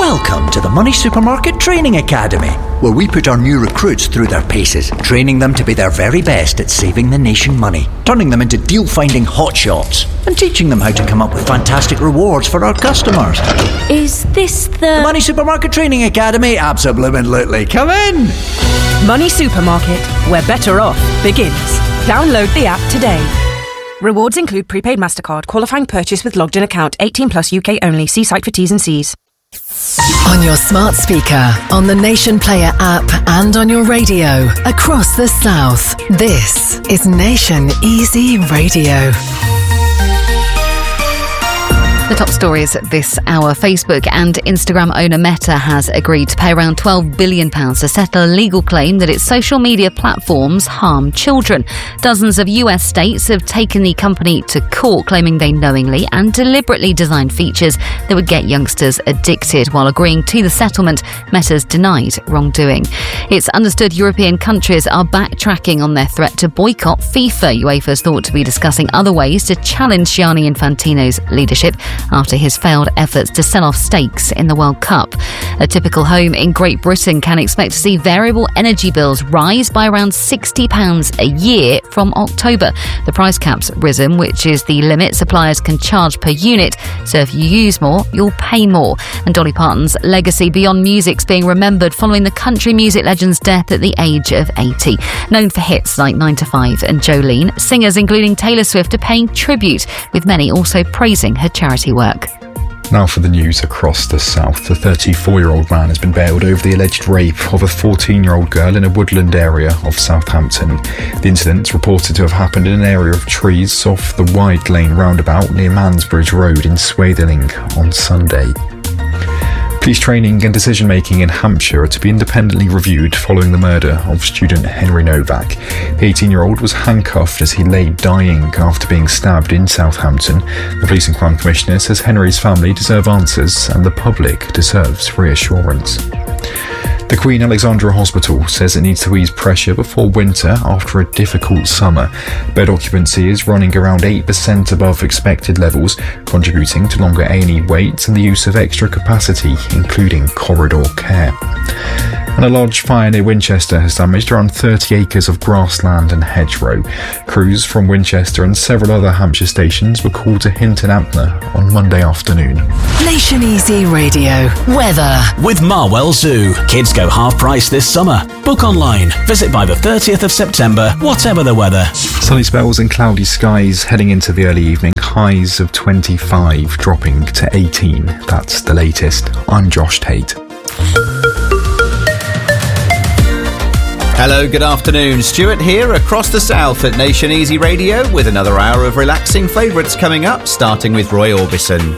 Welcome to the Money Supermarket Training Academy, where we put our new recruits through their paces, training them to be their very best at saving the nation money, turning them into deal-finding hotshots, and teaching them how to come up with fantastic rewards for our customers. Is this The Money Supermarket Training Academy? Absolutely. Come in! Money Supermarket, where better off begins. Download the app today. Rewards include prepaid MasterCard, qualifying purchase with logged in account, 18 plus UK only. See site for T's and C's. On your smart speaker, on the Nation Player app and on your radio across the South, this is Nation Easy Radio. The top stories this hour. Facebook and Instagram owner Meta has agreed to pay around £12 billion to settle a legal claim that its social media platforms harm children. Dozens of US states have taken the company to court, claiming they knowingly and deliberately designed features that would get youngsters addicted. While agreeing to the settlement, Meta's denied wrongdoing. It's understood European countries are backtracking on their threat to boycott FIFA. UEFA is thought to be discussing other ways to challenge Gianni Infantino's leadership after his failed efforts to sell off stakes in the World Cup. A typical home in Great Britain can expect to see variable energy bills rise by around £60 a year from October. The price cap's risen, which is the limit suppliers can charge per unit, so if you use more, you'll pay more. And Dolly Parton's legacy beyond music's being remembered following the country music legend's death at the age of 80. Known for hits like 9 to 5 and Jolene, singers including Taylor Swift are paying tribute, with many also praising her charity work. Now for the news across the South. A 34-year-old man has been bailed over the alleged rape of a 14-year-old girl in a woodland area of Southampton. The incident is reported to have happened in an area of trees off the Wide Lane roundabout near Mansbridge Road in Swatheling on Sunday. Police training and decision-making in Hampshire are to be independently reviewed following the murder of student Henry Novak. The 18-year-old was handcuffed as he lay dying after being stabbed in Southampton. The Police and Crime Commissioner says Henry's family deserve answers and the public deserves reassurance. The Queen Alexandra Hospital says it needs to ease pressure before winter after a difficult summer. Bed occupancy is running around 8% above expected levels, contributing to longer A&E waits and the use of extra capacity, including corridor care. And a large fire near Winchester has damaged around 30 acres of grassland and hedgerow. Crews from Winchester and several other Hampshire stations were called to Hinton Ampner on Monday afternoon. Nation Easy Radio. Weather. With Marwell Zoo. Kids go half price this summer. Book online. Visit by the 30th of September, whatever the weather. Sunny spells and cloudy skies heading into the early evening. Highs of 25, dropping to 18. That's the latest. I'm Josh Tate. Hello, good afternoon. Stuart here across the South at Nation Easy Radio with another hour of relaxing favourites coming up, starting with Roy Orbison.